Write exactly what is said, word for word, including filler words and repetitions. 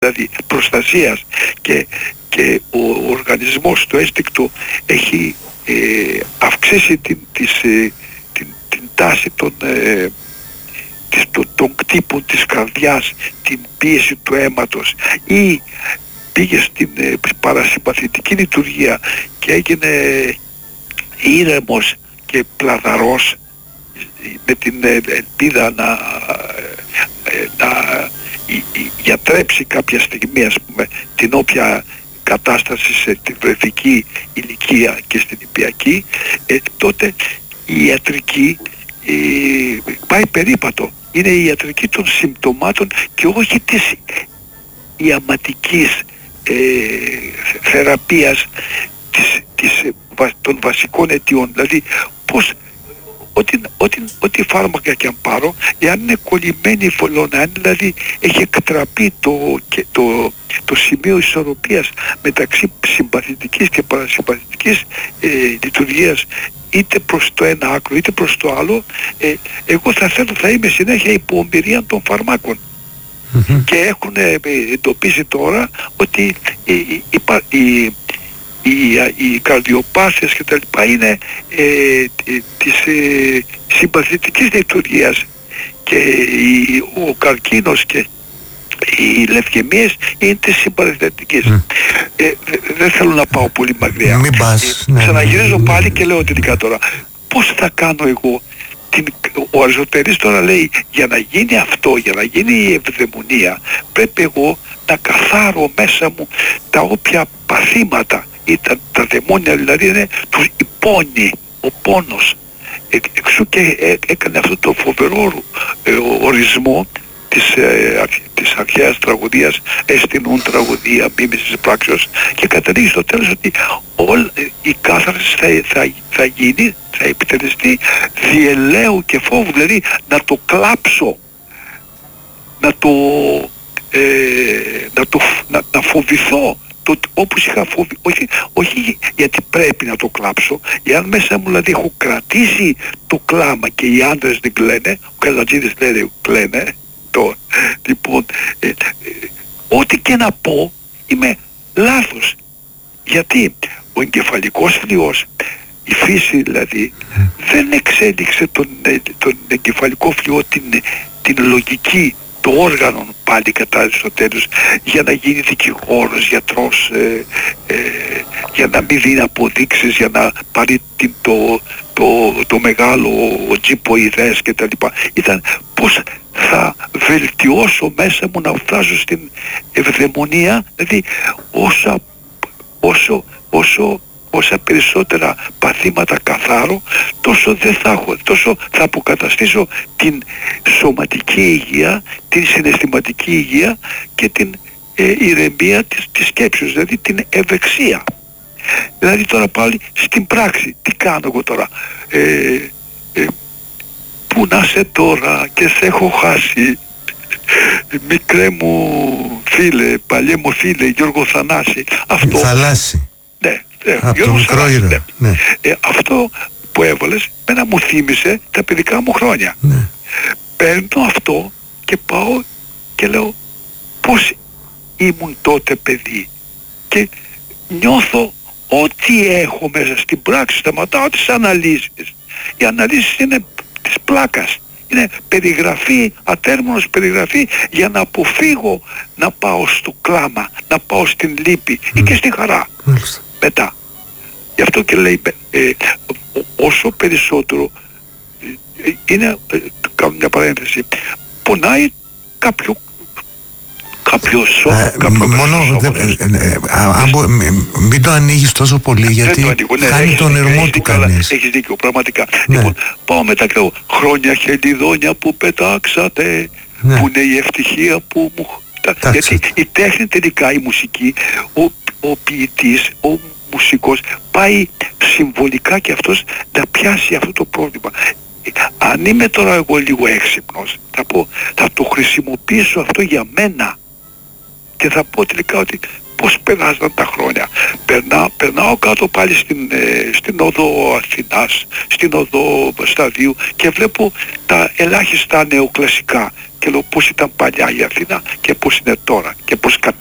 δηλαδή προστασίας και, και ο, ο οργανισμός το αίσθηκτο έχει ε, αυξήσει την, της, ε, την, την τάση των, ε, της, το, των κτύπων της καρδιάς, την πίεση του αίματος, ή πήγε στην ε, παρασυμπαθητική λειτουργία και έγινε ήρεμος και πλαδαρός με την ελπίδα να, να γιατρέψει κάποια στιγμή, ας πούμε, την όποια κατάσταση σε την βρεφική ηλικία και στην νηπιακή, ε, τότε η ιατρική ε, πάει περίπατο. Είναι η ιατρική των συμπτωμάτων και όχι της ιαματικής ε, θεραπείας της, της, των βασικών αιτιών. Δηλαδή πώς Ό,τι, ό,τι, ό,τι φάρμακα και αν πάρω, εάν είναι κολλημένη η φωλώνα, αν δηλαδή έχει εκτραπεί το, και το, το σημείο ισορροπίας μεταξύ συμπαθητικής και παρασυμπαθητικής ε, λειτουργίας, είτε προς το ένα άκρο είτε προς το άλλο, ε, εγώ θα θέλω, θα είμαι συνέχεια υπό ομπειρία των φαρμάκων. Mm-hmm. Και έχουν ε, εντοπίσει τώρα ότι η, η, η, η Οι, οι καρδιοπάθειες και τα λοιπά είναι ε, ε, της ε, συμπαθητικής λειτουργίας, και η, ο καρκίνος και οι λευκαιμίες είναι της συμπαθητικής. Mm. Ε, δεν θέλω να πάω πολύ μακριά. Μην πας. Ε, ξαναγυρίζω ναι, πάλι ναι. Και λέω τελικά τώρα, πώς θα κάνω εγώ την, ο Αριστοτέλης τώρα λέει, για να γίνει αυτό, για να γίνει η ευδαιμονία, πρέπει εγώ να καθάρω μέσα μου τα όποια παθήματα ή τα, τα δαιμόνια, δηλαδή είναι τους η πόνη, ο πόνος. Ε, εξού και ε, έκανε αυτό το φοβερό ε, ορισμό της, ε, της αρχαίας τραγωδίας, αισθηνούν τραγωδία, μίμησης πράξεως, και καταλήγει στο τέλος ότι όλη ε, η κάθαρση θα, θα, θα γίνει, θα επιτελεστεί διελαίου και φόβου, δηλαδή να το κλάψω, να το, ε, να, το να, να φοβηθώ, το, όπως είχα φοβη, όχι, όχι γιατί πρέπει να το κλάψω, εάν μέσα μου δηλαδή έχω κρατήσει το κλάμα, και οι άντρες δεν κλαίνε, ο Καλατζίδης λέει κλαίνε, το, λοιπόν, ε, ε, ό,τι και να πω είμαι λάθος, γιατί ο εγκεφαλικός φλοιός, η φύση δηλαδή, δεν εξέλιξε τον, τον εγκεφαλικό φλοιό, την, την λογική, το όργανο πάλι κατά στο τέλος, για να γίνει δικηγόρος, γιατρός, ε, ε, για να μην δίνει αποδείξεις, για να πάρει την, το, το, το μεγάλο τζίπο ιδέες και τα λοιπά. Ήταν πώς θα βελτιώσω μέσα μου να φτάσω στην ευδαιμονία, δηλαδή όσα, όσο, όσο όσα περισσότερα παθήματα καθάρω, τόσο δεν θα έχω, τόσο θα αποκαταστήσω την σωματική υγεία, την συναισθηματική υγεία και την ε, ηρεμία της, της σκέψης, δηλαδή την ευεξία. Δηλαδή τώρα πάλι στην πράξη, τι κάνω εγώ τώρα, ε, ε, πού να είσαι τώρα και σε έχω χάσει, μικρέ μου φίλε, παλιέ μου φίλε, Γιώργο Θανάση, αυτό. Θαλάσση. Ναι. Ε, από το μικρό ήρωα. Ναι. Ε, αυτό που έβαλες μένα μου θύμισε τα παιδικά μου χρόνια. Ναι. Παίρνω αυτό και πάω και λέω πώς ήμουν τότε παιδί, και νιώθω ό,τι έχω μέσα στην πράξη, σταματάω τις αναλύσεις. Οι αναλύσεις είναι της πλάκας, είναι περιγραφή, ατέρμονος περιγραφή, για να αποφύγω να πάω στο κλάμα, να πάω στην λύπη mm. ή και στη χαρά. Mm. Μετά. Γι' αυτό και λέει, ε, όσο περισσότερο ε, είναι, ε, κάνω μια παρένθεση, πονάει κάποιο κάποιο σώμα, κάποιο μόνο δε, ε, ε, α, μπο, μην το ανοίγεις τόσο πολύ, γιατί ανοίγω, ναι, χάνει τον ερμό του κανείς. Έχεις δίκιο, πραγματικά. Ναι. Λοιπόν, πάω μετά και λέω, χρόνια χελιδόνια που πετάξατε, ναι. Που είναι η ευτυχία που μου... Τάξατε. Γιατί η τέχνη τελικά, η μουσική, ο, ο ποιητής, ο μουσικός πάει συμβολικά και αυτός να πιάσει αυτό το πρόβλημα. Αν είμαι τώρα εγώ λίγο έξυπνος, θα πω, θα το χρησιμοποιήσω αυτό για μένα, και θα πω τελικά ότι πώς περάσαν τα χρόνια. Περνά, περνάω κάτω πάλι στην, ε, στην οδό Αθηνάς, στην οδό Σταδίου, και βλέπω τα ελάχιστα νεοκλασικά, και λέω πώς ήταν παλιά η Αθήνα και πώς είναι τώρα και πώς